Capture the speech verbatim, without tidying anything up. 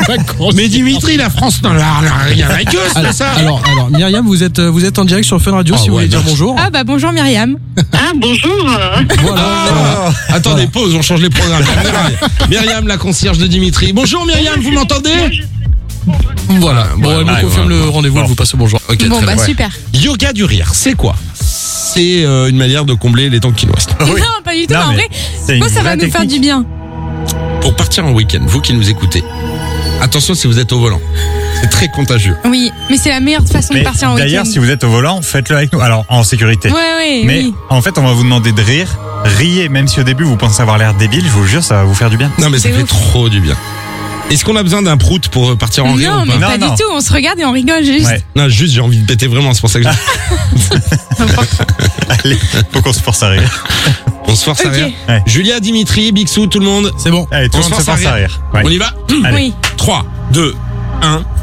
vacances. Mais Dimitri, la France n'en a rien avec eux, c'est alors, ça. alors, alors, Myriam, vous êtes, vous êtes en direct sur Fun Radio Oh, si vous ouais, voulez dire merci. bonjour. Ah bah bonjour Myriam. Ah, bonjour. Voilà. Ah, attendez, pause, on change les programmes. Myriam, la concierge de Dimitri. Bonjour Myriam, vous m'entendez? Voilà. Bon, elle nous ah, confirme ouais, le ouais. rendez-vous, Bon. elle vous passe le bonjour. Ok, Bon très bah bien. super. Yoga du rire, c'est quoi? C'est euh, une manière de combler les temps qui nous restent. Oui. Non, pas du tout, Non, mais en mais vrai, c'est je une pense que ça va vraie nous faire technique. du bien. Pour partir en week-end, vous qui nous écoutez, attention si vous êtes au volant. C'est très contagieux. Oui, mais c'est la meilleure façon Mais de partir en week-end. d'ailleurs, si vous êtes au volant, faites-le avec nous. Alors, en sécurité. Ouais, ouais, Mais oui. en fait, on va vous demander de rire. Riez, même si au début vous pensez avoir l'air débile, je vous jure, ça va vous faire du bien. Non mais ça C'est fait ouf. trop du bien. Est-ce qu'on a besoin d'un prout pour partir en rire Non, ou mais pas? pas Non, non. du tout, on se regarde et on rigole juste. Ouais. Non, juste j'ai envie de péter vraiment, c'est pour ça que je... Allez, faut qu'on se force à rire. on se force à Ok. rire. Ouais. Julia, Dimitri, Bixou, tout le monde. C'est bon. Allez, tout On le monde se se force à force à rire. Ouais. On y va? Allez. Oui. trois, deux, un.